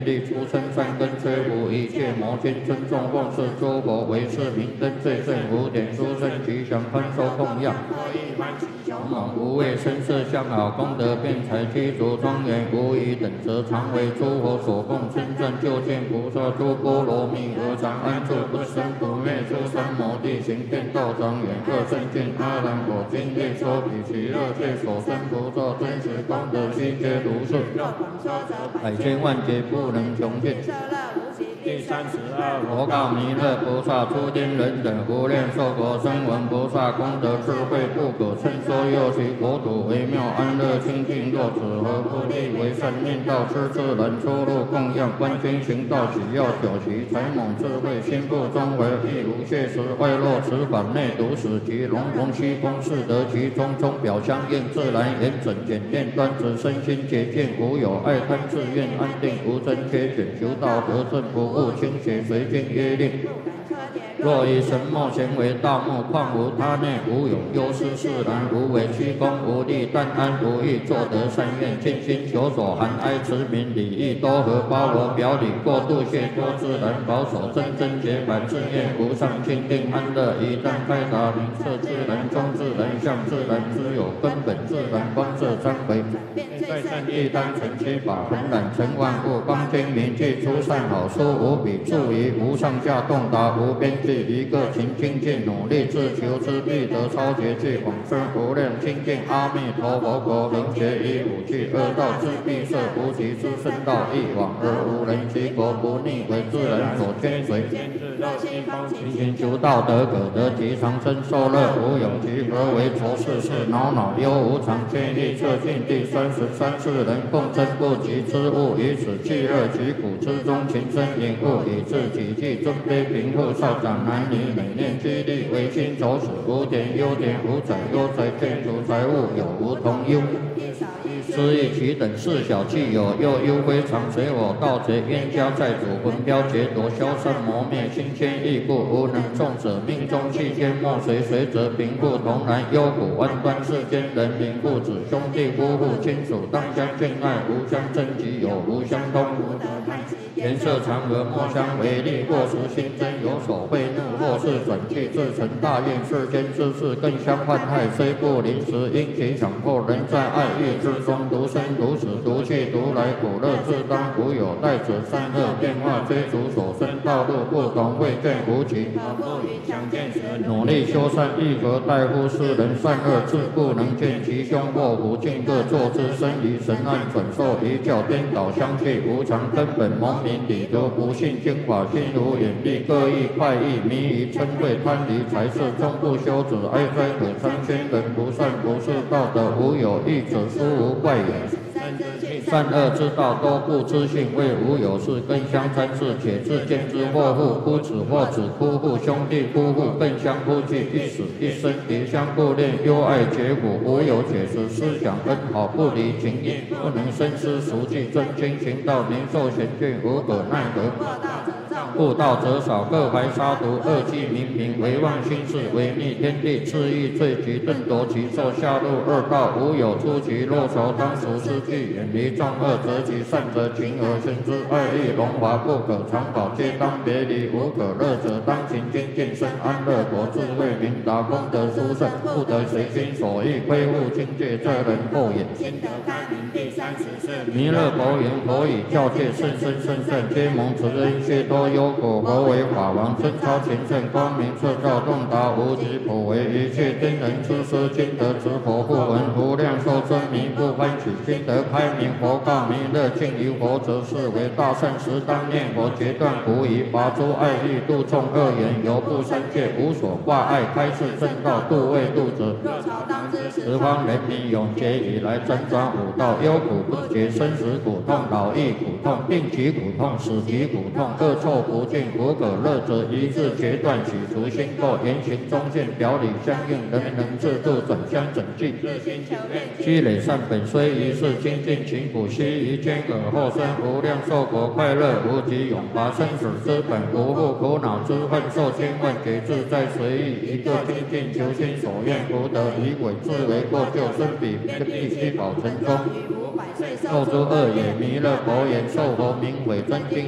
力出生三根摧伏一切魔君，尊重奉事诸佛为是明灯最胜无点殊胜吉祥欢收供养。勇猛无畏身色相好，功德辩才具足庄严无疑等则常为诸佛所供称赞究竟菩萨诸波罗蜜何常安住不生不灭诸三摩地行天道庄严二圣见阿难我今夜说比其乐界所生菩萨真实功德悉皆如是，百千万劫不能穷尽。第32佛告弥勒菩萨：诸天人等无量寿佛声闻菩萨功德智慧不可称说，又其国土微妙安乐清净。若此何不利为善念道施自然出入供养观经行道只要久习才猛智慧心不中为亦无谢时外落此法内独使其隆隆虚空是得其中中表相应自然严整简练端直身心洁净无有爱贪自愿安定无真缺卷求道得正不误倾斜随经约令。若以神墨咸为道目，况无他内无有忧思释然，无为虚空无力，但安无欲，作得善愿，尽心求所含哀慈悯礼义多合包罗表里，过度谢多自然保守真真洁白自愿无上清定安乐，一旦开达明彻自然中自然相自然之有根本自然光色三回。在善业当成七法，恒染成万物，光精明具出善好书，无比注疑，无上下洞达，无边际。一个勤精进努力自求之必得超绝技，往生无量清净阿弥陀佛国，能学以五趣恶道之必摄，无极之圣道一往而无人其国，不逆为自然所牵随。勤勤求道德可得其长生受乐，无有其何为愁事事恼恼忧无常见意测尽。第33世人共争不及之物，以此气乐其苦之中情深隐悟，以致己计尊卑贫富少长男女每念激励为心走死，无点优点无财忧财见除财物有无同忧。失意其等事小气有，又忧非常随我盗贼冤家债主魂飘劫夺消散磨灭心牵意故，无能众者命中气间莫随随则贫富同然忧苦弯端世间人民父子兄弟夫妇亲属当相敬爱，无相争己有无相通。颜色常和莫相为利，过时心真有所贿怒，若是转去自成大愿，世间之事更相患害，虽不临时因其强迫，人在爱欲之中独生独死独去独来，苦乐自当无有待者，善恶变化追逐所生道路不同，未见无期。努力修善亦何待乎世人善恶自不能见其凶祸福，尽各作之身于神暗转受一教颠倒相去，无常根本蒙民理得不信经法，心如眼力各异快意迷于嗔恚贪离财色，终不修止哀哉可参宣人不善不是道德，无有义者殊无怪也。善恶之道都不知性，为无有事更相参事，且自见之祸父夫子或子夫妇兄弟夫妇更相夫惧，一死一生迭相顾恋，忧爱结果无有解释，思想恩好不离情义，不能深思熟记真经行道，年寿贤眷无可奈何。悟道者少，各怀杀毒，恶计冥冥，唯妄心事，违逆天地，恣意罪其顿夺其寿，下入恶道，无有出其若愁，当除失去，远离众恶，择其善者情而生之，爱欲荣华不可长保，皆当别离，无可乐者当勤精进生安乐果，智慧明达，功德殊胜，不得随心所欲，亏误境界，这人后也。心得开明。第30世弥勒佛言：佛以教戒甚深甚甚，皆蒙慈恩，皆多忧苦。佛为法王，真超前圣，光明彻照，洞达无极，普为一切天人之师，今得持佛复闻，无量寿尊迷不欢喜，今得开明。佛告弥勒：敬于佛者，是为大圣时，当念佛，决断狐疑，拔诸爱欲，度众恶缘，犹不三界，无所挂碍，开示正道，度未度者。十方人民永劫以来，辗转五道，忧苦不绝，生死苦痛，老易苦痛，病疾苦痛，死疾苦痛，恶臭不尽，无可乐者，一致决断，洗除心垢，言行中现，表里相应，人能自度，转相整净。积累善本，虽一世精进勤苦，须臾间而后生无量寿国，快乐无极，永拔生死之本，无复苦恼之患，受千万劫自在随意，一个精进求心所愿，福德以为自为过救生彼，必须保存中。受诸恶也，弥勒佛言：受佛名为真经。